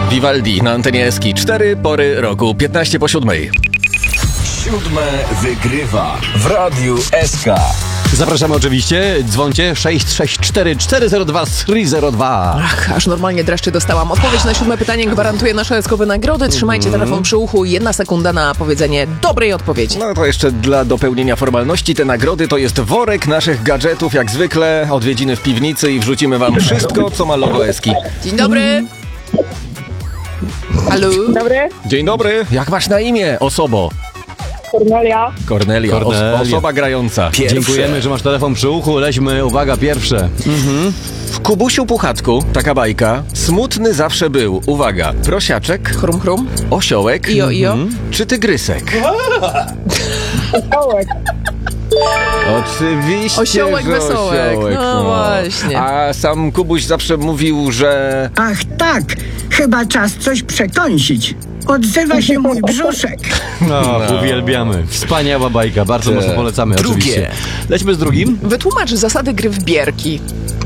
Vivaldi na antenie Eski. 4 pory roku, 15 po 7. 7 wygrywa w Radiu SK. Zapraszamy oczywiście, dzwońcie 664 402 302. Ach, aż normalnie dreszczy dostałam. Odpowiedź na 7 pytanie gwarantuje nasze eskowe nagrody. Trzymajcie telefon przy uchu. 1 sekunda na powiedzenie dobrej odpowiedzi. No to jeszcze dla dopełnienia formalności te nagrody to jest worek naszych gadżetów, jak zwykle, odwiedziny w piwnicy i wrzucimy wam wszystko, co ma logo Eski. Dzień dobry. Halo? Dobry, Dzień dobry, jak masz na imię, osobo? Kornelia. Kornelia. Osoba grająca. Pierwsze. Dziękujemy, że masz telefon przy uchu. Lećmy, uwaga, pierwsze. W Kubusiu Puchatku, taka bajka, smutny zawsze był, uwaga, prosiaczek, Chrum, chrum. osiołek Ijo. czy tygrysek? Osiołek. Oczywiście, Osiołek, że wesołek. osiołek, No właśnie. A sam Kubuś zawsze mówił, że... Ach tak, chyba czas coś przekąsić. Odzywa się mój brzuszek. No, uwielbiamy. Wspaniała bajka, bardzo mocno polecamy. Drugie. Oczywiście. Lećmy z drugim. Wytłumacz zasady gry w bierki.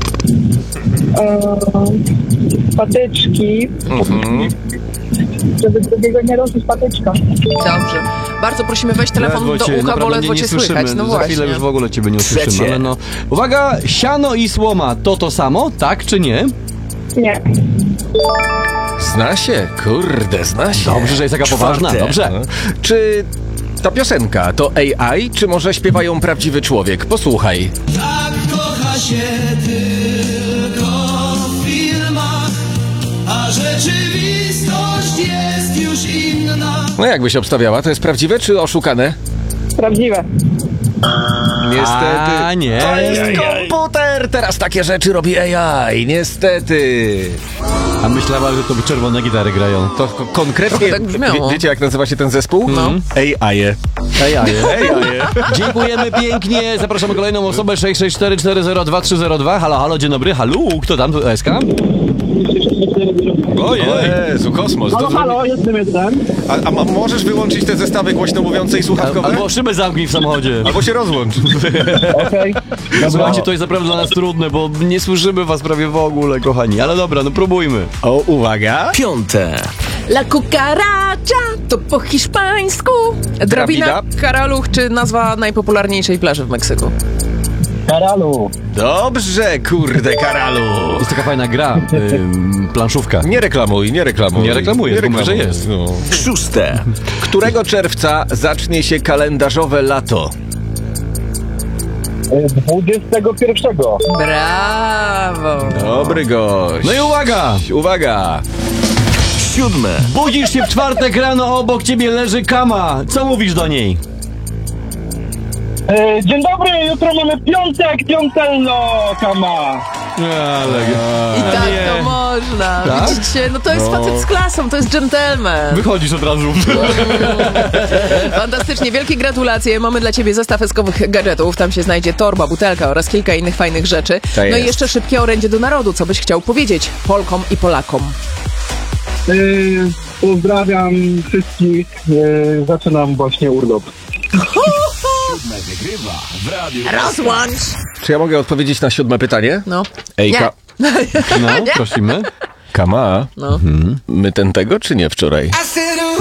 Patyczki. Żeby drugiego nie ruszyć patyczka. Dobrze. Bardzo prosimy wejść telefon do ucha, bo ledwo cię słychać. No Za właśnie. chwilę już w ogóle ciebie nie usłyszymy, Trzecie. ale no. Uwaga, siano i słoma to samo, tak czy nie? Nie. Zna się, kurde, zna się. Dobrze, że jest taka poważna, Czwarte. dobrze. Czy ta piosenka to AI, czy może śpiewają prawdziwy człowiek? Posłuchaj. Tak kocha się tylko w filmach, a rzeczywistość jest już inna. No jakbyś obstawiała, to jest prawdziwe czy oszukane? Prawdziwe. Niestety. A nie. To jest komputer! Teraz takie rzeczy robi AI, niestety. A myślała, że to czerwone gitary grają. To konkretnie... Trochę tak brzmiało. Wiecie, jak nazywa się ten zespół? No. AI. Dziękujemy pięknie. Zapraszamy kolejną osobę 664 402 302. Halo, halo, dzień dobry. Halo, kto tam? To SK? Ojej. Jezu, kosmos. Halo, jestem. A możesz wyłączyć te zestawy głośno mówiące i słuchawkowe? Albo szybę zamknij w samochodzie. Albo się rozłącz. Okej. Słuchajcie, to jest naprawdę dla nas trudne, bo nie słyszymy was prawie w ogóle, kochani. Ale dobra, no próbujmy. O, uwaga. Piąte. La cucaracha to po hiszpańsku. Drabina, Drabina. karaluch czy nazwa najpopularniejszej plaży w Meksyku? Karalu. Dobrze, kurde, Karalu. To jest taka fajna gra, planszówka. Nie reklamuj. Nie reklamuję, tylko mówię, że jest. No. Szóste. Którego czerwca zacznie się kalendarzowe lato? 21. Brawo. Dobry gość. No i uwaga! Uwaga. Siódme. Budzisz się w czwartek rano, obok ciebie leży kama. Co mówisz do niej? Dzień dobry, jutro mamy piątek, piątelno, kama. I tak to można. Tak? Widzicie? No to jest facet z klasą, to jest dżentelmen. Wychodzisz od razu. Fantastycznie, wielkie gratulacje. Mamy dla ciebie zestaw eskowych gadżetów. Tam się znajdzie torba, butelka oraz kilka innych fajnych rzeczy. Tak No i jest. jeszcze szybkie orędzie do narodu. Co byś chciał powiedzieć Polkom i Polakom? Pozdrawiam wszystkich. Zaczynam właśnie urlop. Wygrywa w Radiu Rozłącz! Czy ja mogę odpowiedzieć na 7 pytanie? No. Ej, Nie. No, prosimy. Kama, No. my ten tego czy nie wczoraj? I said